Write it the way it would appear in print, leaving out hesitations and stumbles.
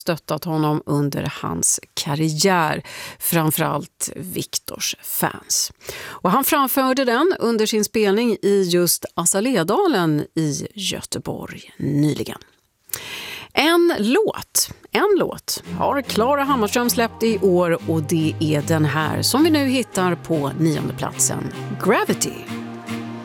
stöttat honom under hans karriär, framförallt Viktors fans. Och han framförde den under sin spelning i just Assaledalen i Göteborg nyligen. En låt har Klara Hammarström släppt i år, och det är den här som vi nu hittar på 9:e platsen, Gravity.